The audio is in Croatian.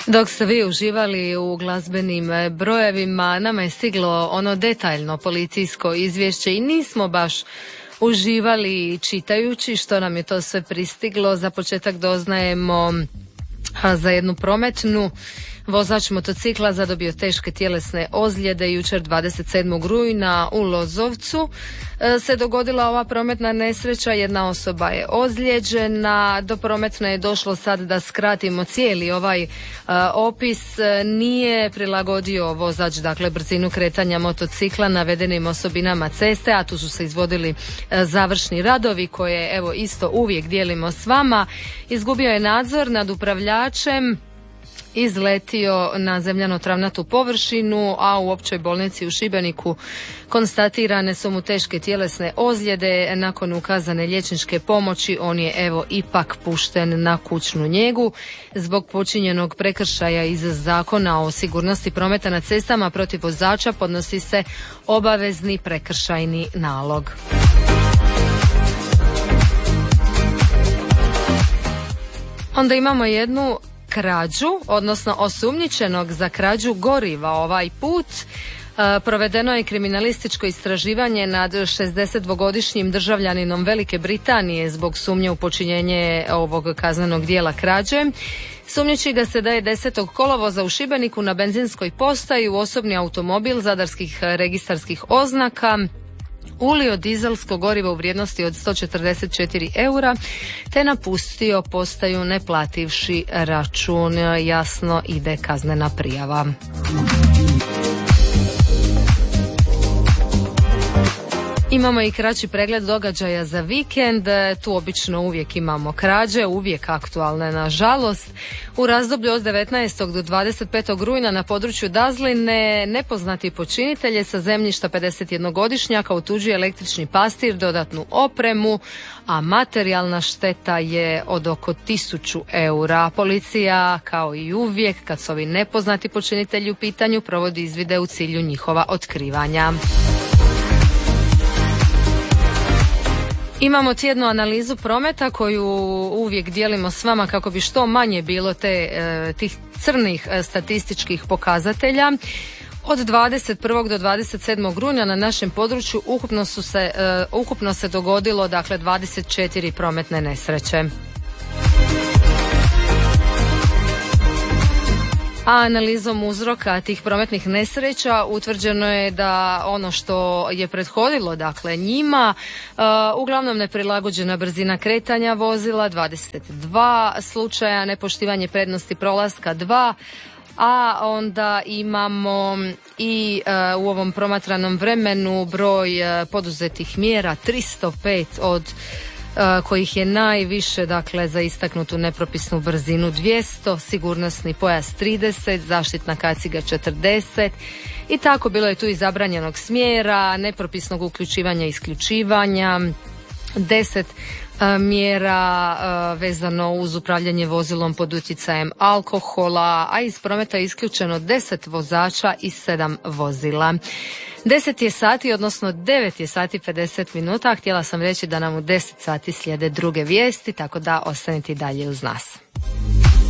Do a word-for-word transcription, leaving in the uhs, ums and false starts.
Dok ste vi uživali u glazbenim brojevima, nama je stiglo ono detaljno policijsko izvješće i nismo baš uživali čitajući što nam je to sve pristiglo. Za početak doznajemo za jednu prometnu. Vozač motocikla zadobio teške tjelesne ozljede. Jučer dvadeset sedmog rujna u Lozovcu se dogodila ova prometna nesreća. Jedna osoba je ozlijeđena. Do prometne je došlo, sad da skratimo cijeli ovaj uh, opis, nije prilagodio vozač dakle brzinu kretanja motocikla navedenim osobinama ceste, a tu su se izvodili uh, završni radovi koje evo isto uvijek dijelimo s vama. Izgubio je nadzor nad upravljačem, izletio na zemljano-travnatu površinu, a u općoj bolnici u Šibeniku konstatirane su mu teške tjelesne ozljede. Nakon ukazane liječničke pomoći on je evo ipak pušten na kućnu njegu. Zbog počinjenog prekršaja iz Zakona o sigurnosti prometa na cestama protiv vozača podnosi se obavezni prekršajni nalog. Onda imamo jednu krađu, odnosno osumnjičenog za krađu goriva. Ovaj put e, provedeno je kriminalističko istraživanje nad šezdesetdvogodišnjim državljaninom Velike Britanije zbog sumnje u počinjenje ovog kaznenog dijela krađe. Sumnjiči ga se da je desetog kolovoza u Šibeniku na benzinskoj postaji u osobni automobil zadarskih registarskih oznaka ulio dizelsko gorivo u vrijednosti od sto četrdeset četiri eura te napustio postaju ne plativši račun. Jasno ide kaznena prijava. Imamo i kraći pregled događaja za vikend. Tu obično uvijek imamo krađe, uvijek aktualne nažalost. U razdoblju od devetnaestog do dvadeset petog rujna na području Dazline nepoznati počinitelje sa zemljišta pedesetjednogodišnjaka otuđuje električni pastir, dodatnu opremu, a materijalna šteta je od oko tisuću eura. Policija, kao i uvijek, kad su ovi nepoznati počinitelji u pitanju, provodi izvide u cilju njihova otkrivanja. Imamo tjednu analizu prometa koju uvijek dijelimo s vama kako bi što manje bilo te, tih crnih statističkih pokazatelja. Od dvadeset prvog do dvadeset sedmog rujna na našem području ukupno, su se, ukupno se dogodilo dakle dvadeset četiri prometne nesreće. A analizom uzroka tih prometnih nesreća utvrđeno je da ono što je prethodilo dakle njima, uh, uglavnom neprilagođena brzina kretanja vozila dvadeset dva slučaja, nepoštivanje prednosti prolaska dva, a onda imamo i uh, u ovom promatranom vremenu broj uh, poduzetih mjera tristo pet od Uh, kojih je najviše dakle za istaknutu nepropisnu brzinu dvjesto, sigurnosni pojas trideset, zaštitna kaciga četrdeset i tako. Bilo je tu i zabranjenog smjera, nepropisnog uključivanja i isključivanja, deset uh, mjera uh, vezano uz upravljanje vozilom pod utjecajem alkohola, a iz prometa je isključeno deset vozača i sedam vozila. deset je sati, odnosno devet je sati pedeset minuta. Htjela sam reći da nam u deset sati slijede druge vijesti, tako da ostanite dalje uz nas.